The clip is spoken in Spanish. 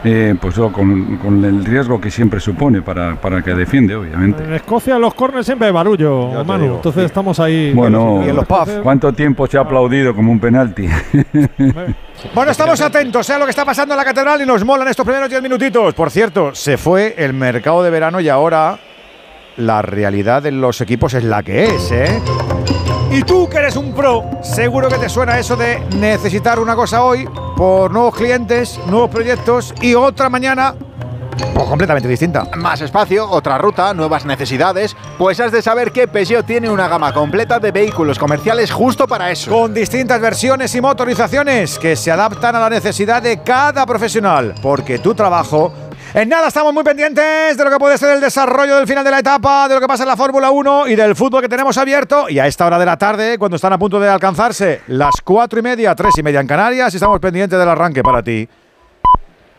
pues con el riesgo que siempre supone para el que defiende, obviamente. En Escocia los córners siempre hay barullo, Manu. Digo, entonces sí. Estamos ahí. Bueno, y en los pubs. ¿Cuánto tiempo se ha aplaudido como un penalti? Bueno, estamos atentos a lo que está pasando en la Catedral y nos molan estos primeros 10 minutitos. Por cierto, se fue el mercado de verano y ahora la realidad de los equipos es la que es, ¿eh? Y tú, que eres un pro, seguro que te suena eso de necesitar una cosa hoy por nuevos clientes, nuevos proyectos y otra mañana completamente distinta. Más espacio, otra ruta, nuevas necesidades. Pues has de saber que Peugeot tiene una gama completa de vehículos comerciales justo para eso. Con distintas versiones y motorizaciones que se adaptan a la necesidad de cada profesional. Porque tu trabajo... En nada, estamos muy pendientes de lo que puede ser el desarrollo del final de la etapa, de lo que pasa en la Fórmula 1 y del fútbol que tenemos abierto. Y a esta hora de la tarde, cuando están a punto de alcanzarse las 4:30, 3:30 en Canarias, estamos pendientes del arranque para ti